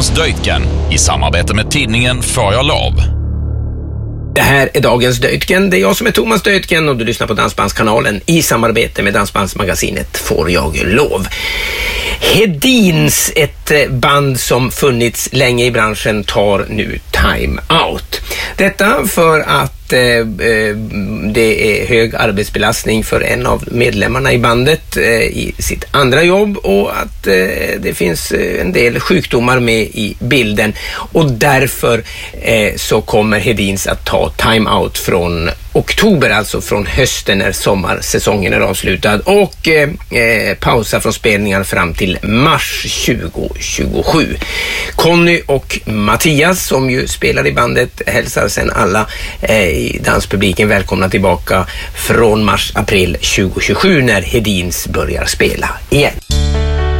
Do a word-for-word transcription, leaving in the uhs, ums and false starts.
dagens Döjtgen i samarbete med tidningen Får jag lov. Det här är dagens Döjtgen. Det är jag som är Thomas Döjtgen och du lyssnar på Dansbandskanalen i samarbete med Dansbandsmagasinet Får jag lov. Hedins, ett band som funnits länge i branschen, tar nu time out. Detta för att eh, det är hög arbetsbelastning för en av medlemmarna i bandet eh, i sitt andra jobb och att eh, det finns en del sjukdomar med i bilden och därför eh, så kommer Hedins att ta time out från oktober, alltså från hösten när sommarsäsongen är avslutad och eh, pausa från spelningar fram till mars tjugo tjugosju. Conny och Mattias som ju spelar i bandet hälsar sedan alla eh, i danspubliken välkomna tillbaka från mars-april tjugo tjugosju när Hedins börjar spela igen.